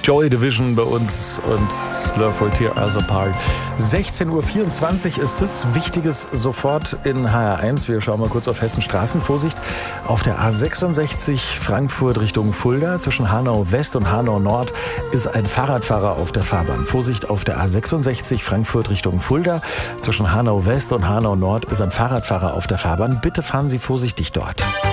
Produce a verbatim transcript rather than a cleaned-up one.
Joy Division bei uns und Love Will Tear Us Apart. sechzehn Uhr vierundzwanzig ist es. Wichtiges sofort in H R eins. Wir schauen mal kurz auf Hessen Straßen. Vorsicht auf der A sechsundsechzig Frankfurt Richtung Fulda. Zwischen Hanau West und Hanau Nord ist ein Fahrradfahrer auf der Fahrbahn. Vorsicht auf der A sechsundsechzig Frankfurt Richtung Fulda. Zwischen Hanau West und Hanau Nord ist ein Fahrradfahrer auf der Fahrbahn. Bitte fahren Sie vorsichtig dort.